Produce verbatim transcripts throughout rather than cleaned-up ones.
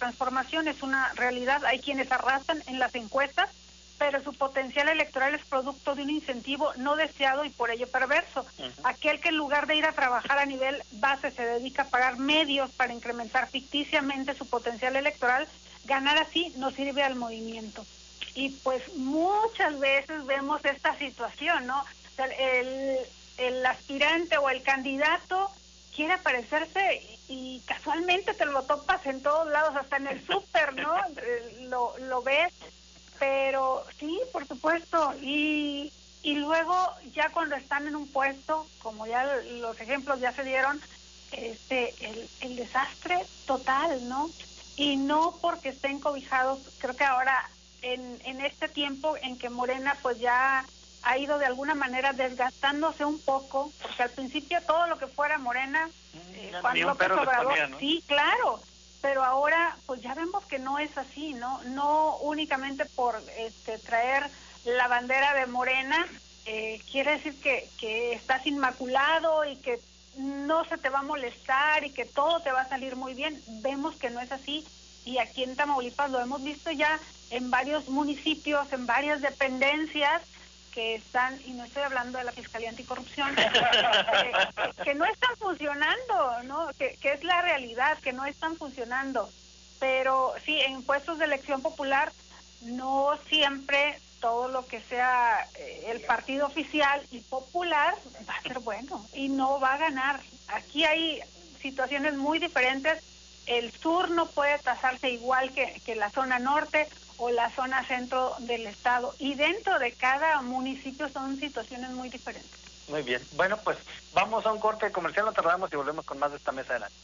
transformación, es una realidad. Hay quienes arrasan en las encuestas, pero su potencial electoral es producto de un incentivo no deseado y por ello perverso. Uh-huh. Aquel que en lugar de ir a trabajar a nivel base se dedica a pagar medios para incrementar ficticiamente su potencial electoral, ganar así no sirve al movimiento. Y pues muchas veces vemos esta situación, ¿no? O sea, el, el aspirante o el candidato quiere aparecerse y, y casualmente te lo topas en todos lados, hasta en el súper, ¿no? lo, lo ves. Pero sí, por supuesto, y, y luego ya cuando están en un puesto, como ya los ejemplos ya se dieron, este el, el desastre total, ¿no? Y no porque estén cobijados, creo que ahora en, en este tiempo en que Morena pues ya ha ido de alguna manera desgastándose un poco, porque al principio todo lo que fuera Morena, eh, Juan López Obrador, ponía, ¿no? Sí, claro, pero ahora pues ya vemos que no es así, ¿no? No únicamente por este traer la bandera de Morena, eh, quiere decir que, que estás inmaculado y que no se te va a molestar y que todo te va a salir muy bien. Vemos que no es así, y aquí en Tamaulipas lo hemos visto ya en varios municipios, en varias dependencias que están, y no estoy hablando de la Fiscalía Anticorrupción, que, que, que no están funcionando, ¿no? Que, que es la realidad, que no están funcionando. Pero sí, en puestos de elección popular, no siempre todo lo que sea eh, el partido oficial y popular va a ser bueno, y no va a ganar. Aquí hay situaciones muy diferentes. El sur no puede tasarse igual que, que la zona norte o la zona centro del estado, y dentro de cada municipio son situaciones muy diferentes. Muy bien, bueno, pues vamos a un corte comercial, no tardamos y volvemos con más de esta mesa adelante.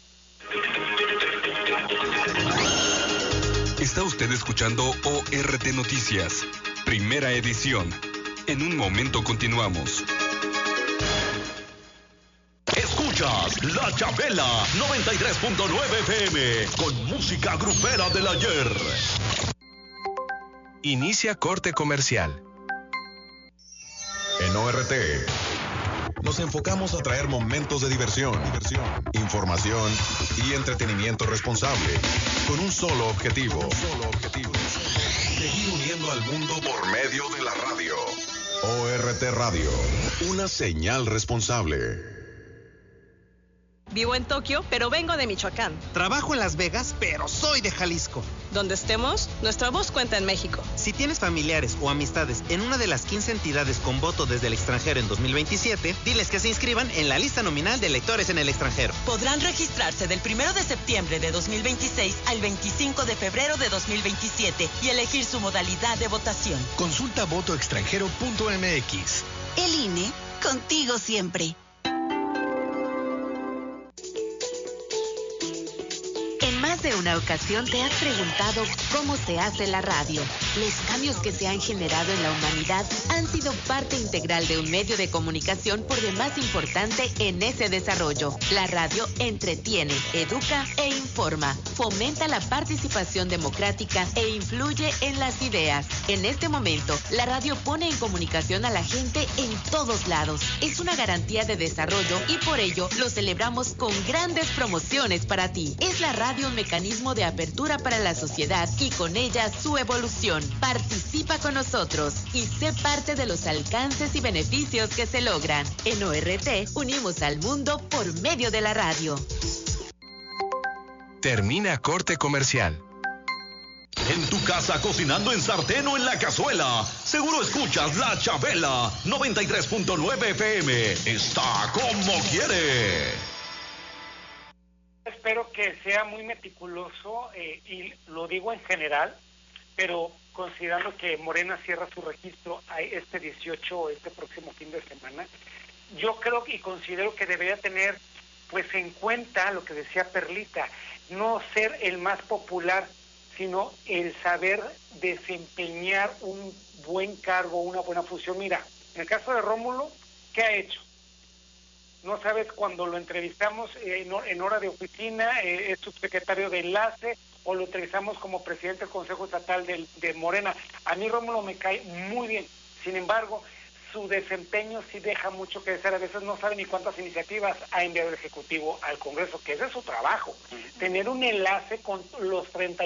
Está usted escuchando O R T Noticias, primera edición. En un momento continuamos. Escuchas La Chabela noventa y tres punto nueve F M con música grupera del ayer. Inicia corte comercial. En O R T nos enfocamos a traer momentos de diversión, diversión, información y entretenimiento responsable, con un solo objetivo, un solo objetivo, seguir uniendo al mundo por medio de la radio. O R T Radio, una señal responsable. Vivo en Tokio, pero vengo de Michoacán. Trabajo en Las Vegas, pero soy de Jalisco. Donde estemos, nuestra voz cuenta en México. Si tienes familiares o amistades en una de las quince entidades con voto desde el extranjero en dos mil veintisiete, diles que se inscriban en la lista nominal de electores en el extranjero. Podrán registrarse del primero de septiembre de dos mil veintiséis al veinticinco de febrero de dos mil veintisiete y elegir su modalidad de votación. Consulta voto extranjero punto m x. El I N E, contigo siempre. Más de una ocasión te has preguntado cómo se hace la radio. Los cambios que se han generado en la humanidad han sido parte integral de un medio de comunicación por demás importante en ese desarrollo. La radio entretiene, educa e informa, fomenta la participación democrática e influye en las ideas. En este momento, la radio pone en comunicación a la gente en todos lados. Es una garantía de desarrollo y por ello lo celebramos con grandes promociones para ti. Es la radio un mecanismo de apertura para la sociedad y con ella su evolución. Participa con nosotros y sé parte de los alcances y beneficios que se logran. En O R T unimos al mundo por medio de la radio. Termina corte comercial. En tu casa, cocinando en sartén o en la cazuela, seguro escuchas La Chabela noventa y tres punto nueve F M. Está como quiere. Espero que sea muy meticuloso, eh, y lo digo en general, pero considerando que Morena cierra su registro a este dieciocho, este próximo fin de semana, yo creo y considero que debería tener pues en cuenta lo que decía Perlita, no ser el más popular, sino el saber desempeñar un buen cargo, una buena función. Mira, en el caso de Rómulo, ¿qué ha hecho? No sabes, cuando lo entrevistamos eh, en hora de oficina, eh, es subsecretario de enlace, o lo entrevistamos como presidente del Consejo Estatal de, de Morena. A mí Rómulo me cae muy bien. Sin embargo, su desempeño sí deja mucho que desear. A veces no sabe ni cuántas iniciativas ha enviado el Ejecutivo al Congreso, que ese es su trabajo. Uh-huh. Tener un enlace con los treinta